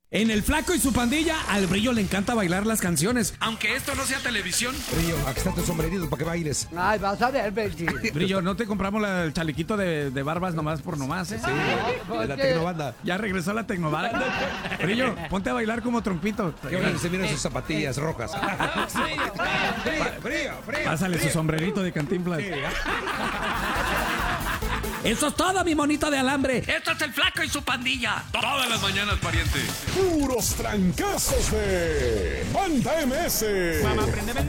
En El Flaco y su pandilla, al Brillo le encanta bailar las canciones. Aunque esto no sea televisión. Brillo, aquí está tu sombrerito para que bailes. Ay, vas a ver, Benji. Brillo, no te compramos el chalequito de barbas nomás por nomás, ¿eh? Sí, de la tecnobanda. Ya regresó la tecnobanda. Brillo, ponte a bailar como trompito. Qué bueno que se miran sus zapatillas rojas. Frío. Pásale su sombrerito de Cantinflas. Eso es todo, mi monito de alambre. Esto es El Flaco y su pandilla. Todas las mañanas, pariente. Puros trancazos de Banda MS. Mamá, préndeme el